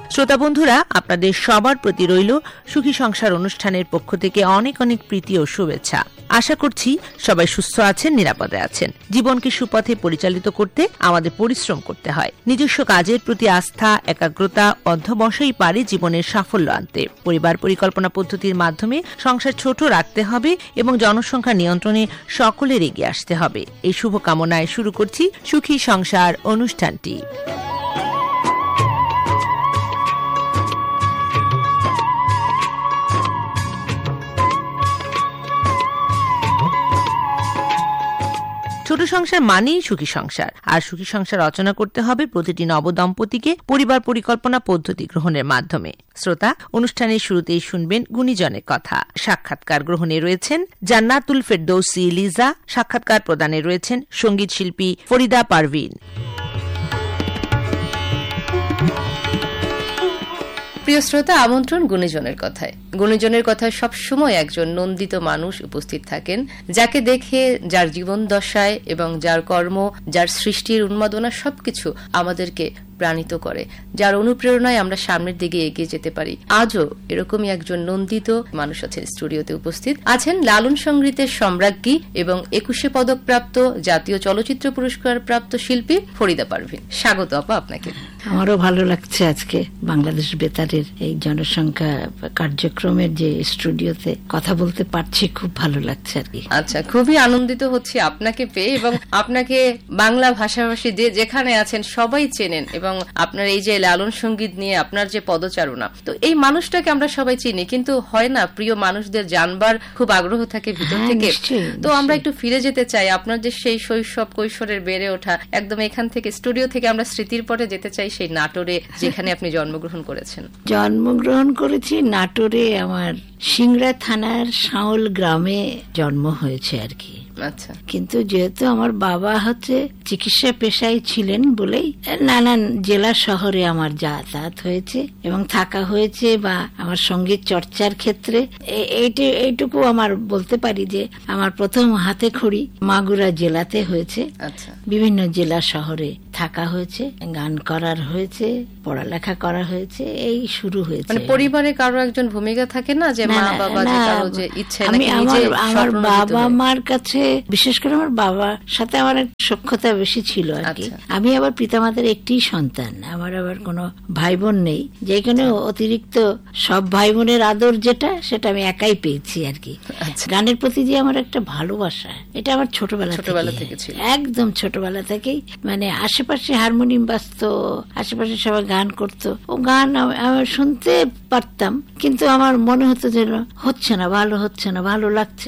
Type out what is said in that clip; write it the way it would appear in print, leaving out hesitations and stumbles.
শ্রোতা বন্ধুরা, আপনাদের সবার প্রতি রইল সুখী সংসার অনুষ্ঠানের পক্ষ থেকে অনেক অনেক প্রীতি ও শুভেচ্ছা। আশা করছি সবাই সুস্থ আছেন, নিরাপদে আছেন। জীবনকে সুপথে পরিচালিত করতে আমাদের পরিশ্রম করতে হয়। নিজস্ব কাজের প্রতি আস্থা, একাগ্রতা অধ্যবসায়ই পারে জীবনের সাফল্য আনতে। পরিবার পরিকল্পনা পদ্ধতির মাধ্যমে সংসার ছোট রাখতে হবে এবং জনসংখ্যা নিয়ন্ত্রণে সকলের এগিয়ে আসতে হবে। এই শুভকামনায় শুরু করছি সুখী সংসার অনুষ্ঠানটি। ছোট সংসার মানেই সুখী সংসার, আর সুখী সংসার রচনা করতে হবে প্রতিটি নবদম্পতিকে পরিবার পরিকল্পনা পদ্ধতি গ্রহণের মাধ্যমে। শ্রোতা, অনুষ্ঠানের শুরুতেই শুনবেন গুণীজনের কথা। সাক্ষাৎকার গ্রহণে রয়েছেন জান্নাতুল ফেরদৌসী লিজা, সাক্ষাৎকার প্রদানে রয়েছেন সঙ্গীত শিল্পী ফরিদা পারভিন। প্রিয় শ্রোতা, আমন্ত্রণ গুণীজনের কথায়। গুণীজনের কথায় সবসময় একজন নন্দিত মানুষ উপস্থিত থাকেন, যাকে দেখে, যার জীবন দশায় এবং যার কর্ম, যার সৃষ্টির উন্মাদনা সবকিছু আমাদেরকে প্রাণিত করে, যার অনুপ্রেরণায় আমরা সামনের দিকে এগিয়ে যেতে পারি। আজও এরকমই একজন নন্দিত মানুষ আছেন স্টুডিওতে উপস্থিত আছেন, লালন সংগীতের সম্রাজ্ঞী এবং 21 পদক প্রাপ্ত জাতীয় চলচ্চিত্র পুরস্কার প্রাপ্ত শিল্পী ফরিদা পারভিন। স্বাগত আপা আপনাকে। আমারও ভালো লাগছে আজকে বাংলাদেশ বেতারের এই জনসংখ্যা কার্যক্রমের যে স্টুডিওতে কথা বলতে পারছি, খুব ভালো লাগছে আর কি। আচ্ছা, খুবই আনন্দিত হচ্ছি আপনাকে পেয়ে, এবং আপনাকে বাংলা ভাষাভাষী যেখানে আছেন সবাই চেনেন, এবং আপনার এই যে লালন সঙ্গীত নিয়ে আপনার যে পদচারণা, তো এই মানুষটাকে আমরা সবাই চিনি, কিন্তু হয় না প্রিয় মানুষদের জানবার খুব আগ্রহ থাকে ভিতর থেকে। তো আমরা একটু ফিরে যেতে চাই, আপনার যে সেই শৈশব কৈশোরের বেড়ে ওঠা, একদম এখান থেকে স্টুডিও থেকে আমরা স্মৃতির পরে যেতে চাই সেই নাটোরে, যেখানে আপনি জন্মগ্রহণ করেছেন। জন্মগ্রহণ করেছি নাটোরে, আমার সিংড়া থানার শাওল গ্রামে জন্ম হয়েছে আর কি। আচ্ছা, কিন্তু যেহেতু আমার বাবা চিকিৎসা পেশায় ছিলেন বলেই নানান জেলা শহরে আমার যাতায়াত হয়েছে এবং থাকা হয়েছে, বা আমার সঙ্গীত চর্চার ক্ষেত্রে এইটুকু আমার বলতে পারি যে আমার প্রথম হাতে খড়ি মাগুরা জেলাতে হয়েছে। আচ্ছা, বিভিন্ন জেলা শহরে থাকা হয়েছে, গান করার হয়েছে, পড়ালেখা করা হয়েছে, এই শুরু হয়েছে। মানে পরিবারে কারো একজন ভূমিকা থাকে না, যে মা বাবা যে কারো যে ইচ্ছে, আমার বাবা মার কাছে, বিশেষ করে আমার বাবার সাথে আমার সখ্যতা বেশি ছিল আর কি। আমি আবার পিতামাতার একটি সন্তান, আমার আবার কোনো ভাই বোন নেই, যেখানে অতিরিক্ত সব ভাই বোনের আদর যেটা, সেটা আমি একাই পেয়েছি আর কি। গানের প্রতি যে আমার একটা ভালোবাসা, এটা আমার ছোটবেলা থেকে ছিল, একদম ছোটবেলা থেকেই। মানে আশেপাশে হারমোনিয়াম বাজতো, আশেপাশে সবাই গান করতো, ও গান আমি শুনতে পারতাম, কিন্তু আমার মনে হতো যে হচ্ছে না, ভালো হচ্ছে না, ভালো লাগছে